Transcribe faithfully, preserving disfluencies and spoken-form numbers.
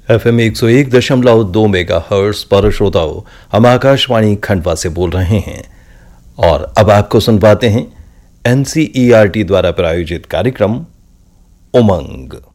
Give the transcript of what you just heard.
F M एक सौ एक दशमलव दो मेगा हर्ट्ज पर श्रोताओं, हम आकाशवाणी खंडवा से बोल रहे हैं और अब आपको सुनवाते हैं N C E R T द्वारा प्रायोजित कार्यक्रम उमंग।